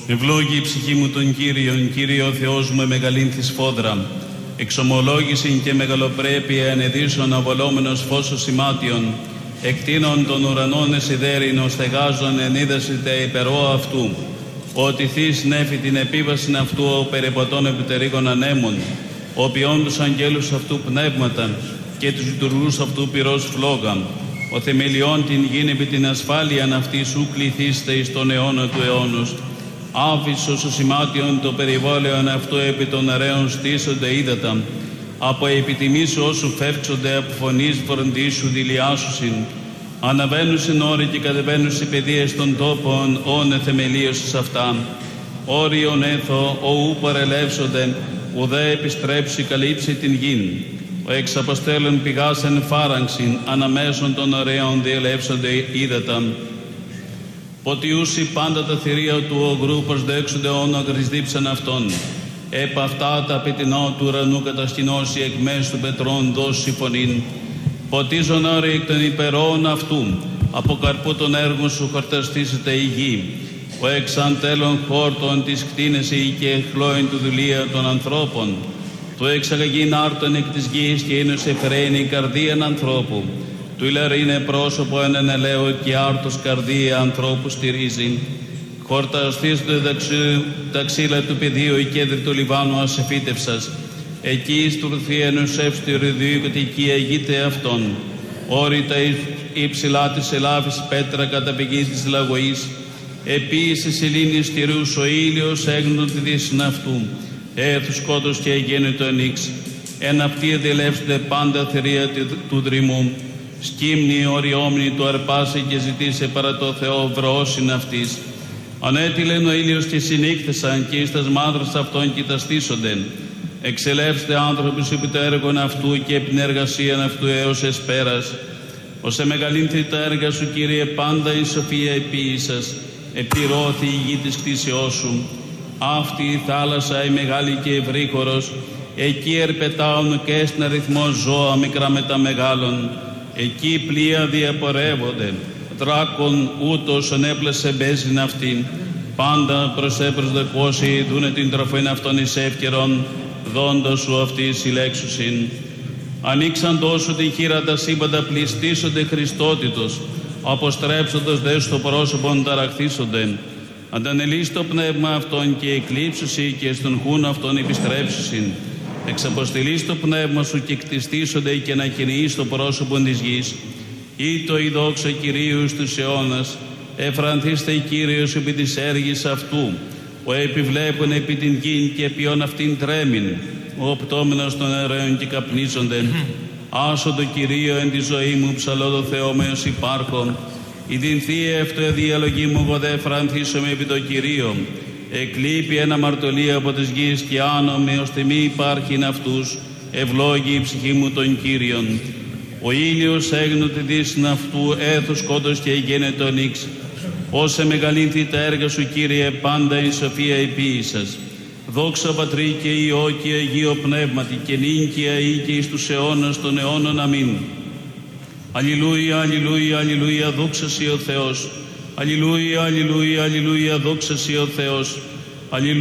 Ευλόγη η ψυχή μου τον Κύριον, Κύριε ο Θεός μου, μεγαλύνθη σφόδρα. Εξομολόγηση και μεγαλοπρέπεια ενεδίσων αβολόμενος φως σημάτιον. Εκτείνων των ουρανών εσιδέρινο, στεγάζων ενίδασιτε υπερό αυτού. Ότι θείς νέφη την επίβασιν αυτού, ο περιποτών επιτερίγων ανέμων. Ο ποιών τους αγγέλους αυτού πνεύματα και τους λειτουργούς αυτού πυρός φλόγα. Ο θεμελιών την γην επί την ασφάλειαν αυτή σου κληθήστε εις τον αιώνα του αιώνος. Άφησος ο σημάτιον το περιβόλαιον αυτού επί των αραίων στήσονται ύδατα. Από επιτιμής όσου φεύξονται από φωνής φροντίσου δηλιάσουσιν. Αναβαίνουσιν όροι και κατεβαίνουσιν παιδείες των τόπων, όνε θεμελίωσης αυτά. Όριον έθω, οου παρελεύσονται, ουδέ επιστρέψει καλύψει την γην. Ο εξ αποστέλων πηγάσεν φάραγξιν, αναμέσων των ωραίων διελεύσονται ύδατα. Ποτιούσι πάντα τα θηρία του ογρού προσδέξονται όνο αγρισδίψαν αυτόν. Επ' αυτά τα πετεινό του ουρανού κατασκηνώσει εκ μέσου του πετρών δώσει φωνήν. Ποτίζον όροι εκ των υπερών αυτού, από καρπού των έργων σου χορταστήσετε η γη. Ο εξαντέλων χόρτων της κτίνεση και εχλώην του δουλεία των ανθρώπων. Του εξαγαγήν άρτων εκ της γης και είναι σε φρένη καρδίαν ανθρώπου. Του ηλαρίνε πρόσωπο έναν ελαίο και άρτος καρδία ανθρώπου στηρίζει. Χορταστήσονται τα ξύλα του πεδίου η κέντρη του Λιβάνου ασεφίτευσας. Εκεί στουρθεί ενός εύστηρου ιδίου κατοικία γείται αυτόν. Όρητα υψηλά της ελάφης πέτρα κατά πηγή της λαγωής. Επίσης σελήνης στηρούς ο ήλιος έγνωτο τη δύσιν αυτού. Έθους σκότος και εγέννητο ενίξ. Εν αυτοί διελεύσονται πάντα θηρία του δρυμού. Σκύμνη οριόμνη του αρπάσε και ζητήσε παρά το Θεό βρωώσιν αυτής. Ανέτειλεν ο ήλιος και συνύχθεσαν και εις τας μάδρας αυτών κοιταστήσονται. Εξελεύστε άνθρωποι σου επί το έργον αυτού και επί την εργασίαν αυτού έως εσπέρας. Ως εμεγαλύνθη τα έργα σου, Κύριε, πάντα η σοφία επίησας. Επιρώθη η γη της κτήσεώς σου. Αυτή η θάλασσα η μεγάλη και ευρύχωρος. Εκεί ερπετάουν και στην αριθμό ζώα μικρά με τα μεγάλων. Εκεί πλοία διαπορεύονται. Δράκων ούτως ανέπλασε μπέζιν αυτήν. Πάντα προσδεκώσει δούνε την τροφήν αυτών εις εύκαιρον. Δόντος σου αυτή συλλέξουσιν. Ανοίξαν τόσο τη χείρα τα σύμπαντα πληστήσονται Χριστότητος. Αποστρέψοντος δε στο πρόσωπον ταραχθήσονται. Αντανελείς το πνεύμα αυτόν και εκλείψουσι και στον χούν αυτόν επιστρέψουσιν. Εξαποστηλείς το πνεύμα σου και κτιστήσονται και να κυνηγείς το πρόσωπον της γης. Ήτο η δόξα Κυρίου στους αιώνας. Εφρανθήστε Κύριος επί της έργης αυτού. Ο επιβλέπουν επί την γην και ποιον αυτήν τρέμην. Ο οπτόμενος των αερίων και καπνίζονται. Άσο το Κυρίο εν τη ζωή μου, ψαλώ το Θεό με ως υπάρχω. Η δινθή αυτό διαλογή μου, εγώ δε φρανθήσομαι επί το Κυρίο. Εκλείπει ένα μαρτωλία από της γης και άνομε, ώστε μη υπάρχειν αυτούς. Ευλόγη η ψυχή μου τον Κύριον. Ο ήλιος έγνωτη δύσιν αυτού, έθους σκότος και γένετο νίξ. Όσε μεγαλύνθη τα έργα σου, Κύριε, πάντα η σοφία επίησας. Δόξα Πατρί και Υιό και Αγίο Πνεύματι και νυν και αεί και εις τους αιώνας των αιώνων. Αμήν. Αλληλούια, αλληλούια, αλληλούια, δόξα σοι ο Θεός. Αλληλούια, αλληλούια, αλληλούια, δόξα σοι ο Θεός. Αλληλούια.